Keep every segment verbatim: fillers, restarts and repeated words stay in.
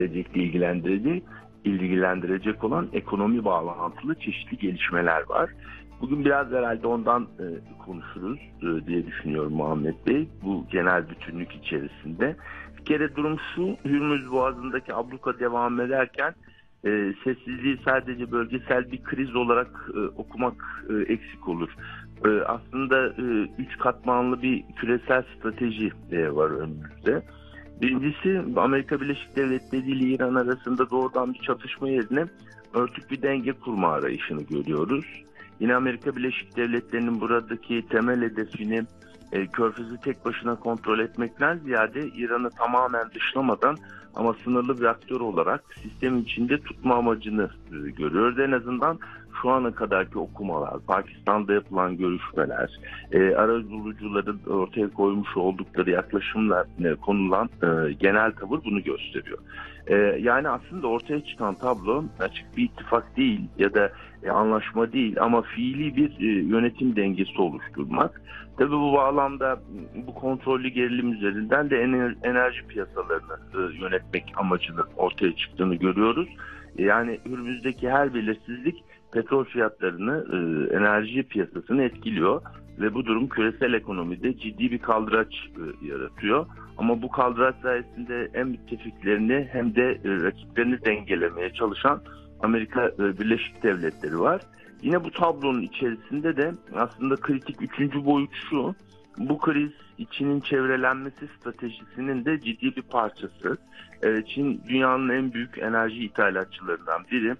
gelecekte ilgilendirecek, ilgilendirecek olan ekonomi bağlantılı çeşitli gelişmeler var. Bugün biraz herhalde ondan e, konuşuruz e, diye düşünüyorum Muhammed Bey. Bu genel bütünlük içerisinde. Bir kere durum şu, Hürmüz Boğazı'ndaki abluka devam ederken e, sessizliği sadece bölgesel bir kriz olarak e, okumak e, eksik olur. E, aslında e, üç katmanlı bir küresel strateji e, var önümüzde. Birincisi, Amerika Birleşik Devletleri ile İran arasında doğrudan bir çatışma yerine örtük bir denge kurma arayışını görüyoruz. Yine Amerika Birleşik Devletleri'nin buradaki temel hedefini e, Körfez'i tek başına kontrol etmekten ziyade İran'ı tamamen dışlamadan ama sınırlı bir aktör olarak sistemin içinde tutma amacını e, görüyoruz. En azından şu ana kadarki okumalar, Pakistan'da yapılan görüşmeler, e, arabulucuların ortaya koymuş oldukları yaklaşımla e, konulan e, genel tavır bunu gösteriyor. E, yani aslında ortaya çıkan tablo açık bir ittifak değil ya da e, anlaşma değil ama fiili bir e, yönetim dengesi oluşturmak. Tabii bu bağlamda bu kontrollü gerilim üzerinden de ener, enerji piyasalarını e, yönetmek amacının ortaya çıktığını görüyoruz. E, yani Hürmüz'deki her belirsizlik petrol fiyatlarını, e, enerji piyasasını etkiliyor ve bu durum küresel ekonomide ciddi bir kaldıraç e, yaratıyor. Ama bu kaldıraç sayesinde hem müttefiklerini hem de e, rakiplerini dengelemeye çalışan Amerika e, Birleşik Devletleri var. Yine bu tablonun içerisinde de aslında kritik üçüncü boyut şu, bu kriz Çin'in çevrelenmesi stratejisinin de ciddi bir parçası. E, Çin dünyanın en büyük enerji ithalatçılarından biri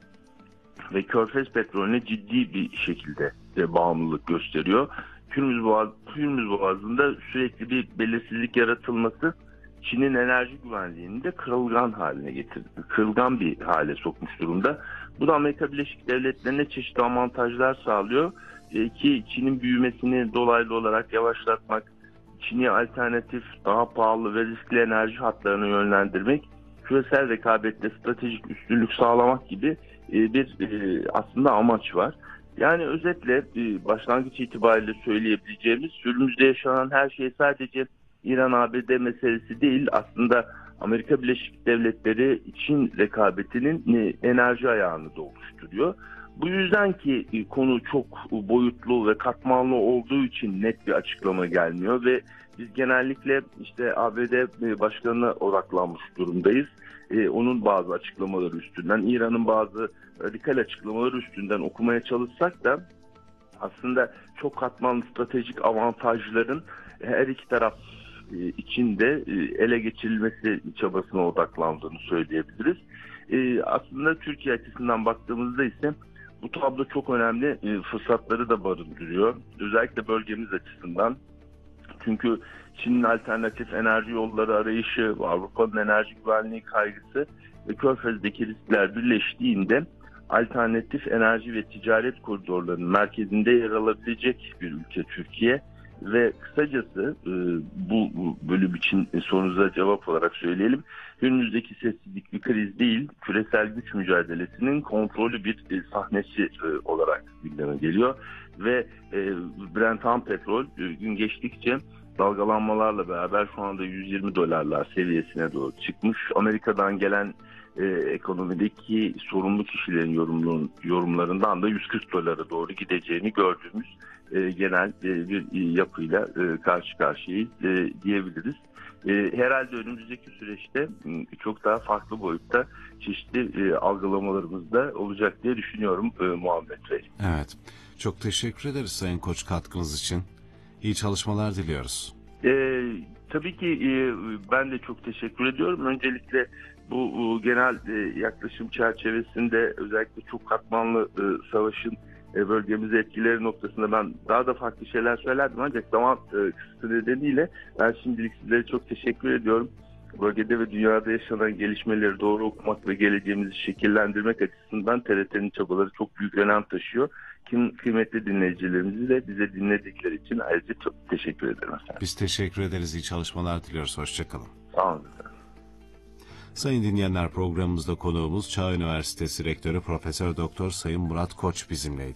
ve Körfez petrolüne ciddi bir şekilde de bağımlılık gösteriyor. Hürmüz Boğazı, Hürmüz Boğazı'nda sürekli bir belirsizlik yaratılması Çin'in enerji güvenliğini de kırılgan haline getirdi. Kırılgan bir hale sokmuş durumda. Bu da Amerika Birleşik Devletleri'ne çeşitli avantajlar sağlıyor. E, ki Çin'in büyümesini dolaylı olarak yavaşlatmak, Çin'i alternatif, daha pahalı ve riskli enerji hatlarına yönlendirmek, küresel rekabette stratejik üstünlük sağlamak gibi e, bir e, aslında amaç var. Yani özetle e, başlangıç itibariyle söyleyebileceğimiz, sürümüzde yaşanan her şey sadece İran-A B D meselesi değil, aslında Amerika Birleşik Devletleri Çin rekabetinin e, enerji ayağını da oluşturuyor. Bu yüzden ki e, konu çok boyutlu ve katmanlı olduğu için net bir açıklama gelmiyor ve biz genellikle işte A B D başkanına odaklanmış durumdayız. Ee, onun bazı açıklamaları üstünden, İran'ın bazı radikal açıklamaları üstünden okumaya çalışsak da aslında çok katmanlı stratejik avantajların her iki taraf e, içinde e, ele geçirilmesi çabasına odaklandığını söyleyebiliriz. E, aslında Türkiye açısından baktığımızda ise bu tablo çok önemli e, fırsatları da barındırıyor. Özellikle bölgemiz açısından. Çünkü Çin'in alternatif enerji yolları arayışı, Avrupa'nın enerji güvenliği kaygısı ve Körfez'deki riskler birleştiğinde alternatif enerji ve ticaret koridorlarının merkezinde yer alabilecek bir ülke Türkiye. Ve kısacası bu bölüm için sorunuza cevap olarak söyleyelim. Önümüzdeki sessizlik bir kriz değil, küresel güç mücadelesinin kontrollü bir sahnesi olarak gündeme geliyor. Ve Brent ham petrol gün geçtikçe dalgalanmalarla beraber şu anda yüz yirmi dolarlar seviyesine doğru çıkmış. Amerika'dan gelen e, ekonomideki sorumlu kişilerin yorumlarından da yüz kırk dolara doğru gideceğini gördüğümüz e, genel e, bir yapıyla e, karşı karşıyayız e, diyebiliriz. E, herhalde önümüzdeki süreçte e, çok daha farklı boyutta çeşitli e, algılamalarımız da olacak diye düşünüyorum e, Muhammed Bey. Evet. Çok teşekkür ederiz Sayın Koç katkınız için. İyi çalışmalar diliyoruz. Ee, tabii ki e, ben de çok teşekkür ediyorum. Öncelikle bu e, genel e, yaklaşım çerçevesinde özellikle çok katmanlı e, savaşın e, bölgemize etkileri noktasında ben daha da farklı şeyler söylerdim. Ancak zaman e, kısıtı nedeniyle ben şimdilik sizlere çok teşekkür ediyorum. Bölgede ve dünyada yaşanan gelişmeleri doğru okumak ve geleceğimizi şekillendirmek açısından T R T'nin çabaları çok büyük önem taşıyor. Kim, kıymetli dinleyicilerimizi de bize dinledikleri için ayrıca çok teşekkür ederim efendim. Biz teşekkür ederiz. İyi çalışmalar diliyoruz. Hoşçakalın. Sağ olun efendim. Sayın dinleyenler, programımızda konuğumuz Çağ Üniversitesi Rektörü Profesör Doktor Sayın Murat Koç bizimleydi.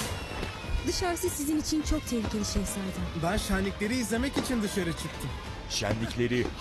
Dışarısı sizin için çok tehlikeli Şehzadem. Ben şenlikleri izlemek için dışarı çıktım. şenlikleri